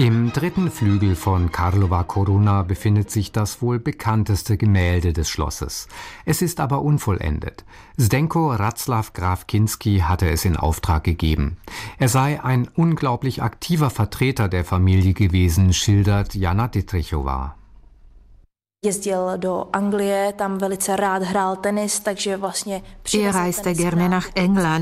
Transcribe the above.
Im dritten Flügel von Karlova Coruna befindet sich das wohl bekannteste Gemälde des Schlosses. Es ist aber unvollendet. Zdenko Václav Graf Kinský hatte es in Auftrag gegeben. Er sei ein unglaublich aktiver Vertreter der Familie gewesen, schildert Jana Dittrichová. Er reiste gerne nach England.